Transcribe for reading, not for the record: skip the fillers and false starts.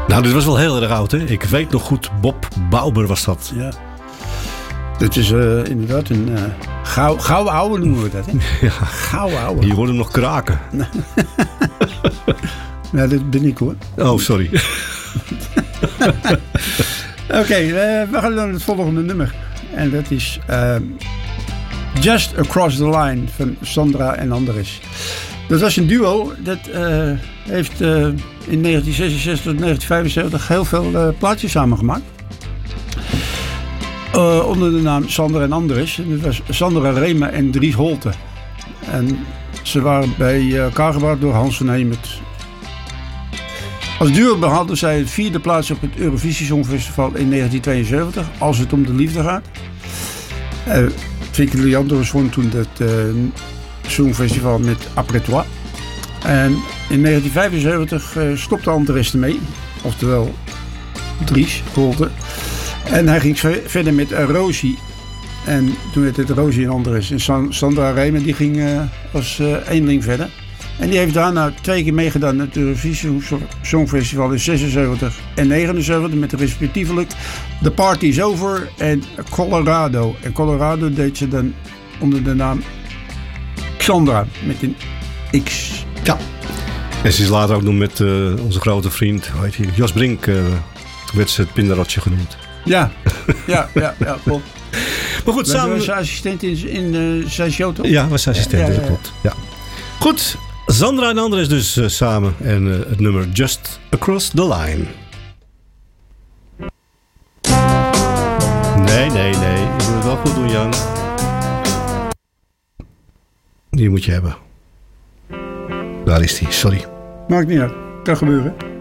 Nou, dit was wel heel erg oud, hè? Ik weet nog goed, Bob Bauber was dat. Ja. Dit is inderdaad een gouden ouwe noemen we dat, hè? Ja. Gouden ouwe. Je hoort hem nog kraken. Ja, dat ben ik, hoor. Oh, sorry. Oké, we gaan naar het volgende nummer. En dat is Just Across the Line van Sandra en Andres. Dat was een duo. Dat heeft in 1966 tot 1975 heel veel plaatjes samengemaakt. Onder de naam Sandra en Andres. En dat was Sandra Rema en Dries Holte. En ze waren bij elkaar gebracht door Hans van Hemert. Als duo behaalden zij het 4e plaats op het Eurovisie Songfestival in 1972. Als het om de liefde gaat. Vicky Leandros won toen dat Songfestival met Après Toi. En in 1975 stopte Andres ermee. Oftewel Dries Holte. En hij ging verder met Rosie. En toen werd het Rosie en Andres. En Sandra Rema die ging als eenling verder. En die heeft daarna 2 keer meegedaan aan het Eurovisie Songfestival in 76 en 79. Met respectievelijk The Party is Over en Colorado. En Colorado deed ze dan onder de naam Xandra met een X. Ja. En ze is later ook nog met onze grote vriend, hoe heet hij, Jos Brink, werd ze het pindarotje genoemd. Ja, klopt. Maar goed, samen... Was ze assistent in zijn show, toch? Ja, was assistent, dat klopt. Ja. Goed, Sandra en Andres dus samen. En het nummer Just Across the Line. Nee. Je moet het wel goed doen, Jan. Die moet je hebben. Daar is die, sorry. Maakt niet uit. Kan gebeuren.